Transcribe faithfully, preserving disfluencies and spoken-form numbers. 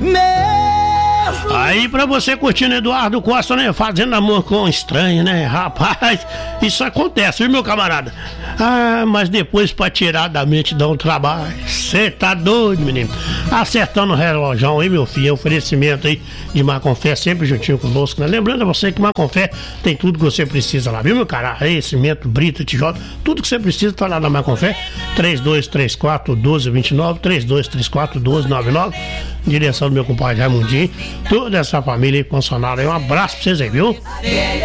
Aí pra você curtindo Eduardo Costa, né? Fazendo amor com estranho, né? Rapaz, isso acontece, viu, meu camarada? Ah, mas depois pra tirar da mente dá um trabalho. Cê tá doido, menino? Acertando o relógio aí, meu filho. Oferecimento aí de Marconfé, sempre juntinho conosco, né? Lembrando a você que Marconfé tem tudo que você precisa lá, viu, meu cara? Aí, cimento, brita, tijolo, tudo que você precisa tá lá na Marconfé. três dois três quatro, um dois dois nove, três dois três quatro, um dois nove nove. Direção do meu compadre Raimundinho, toda essa família aí, funcionária aí, um abraço pra vocês aí, viu?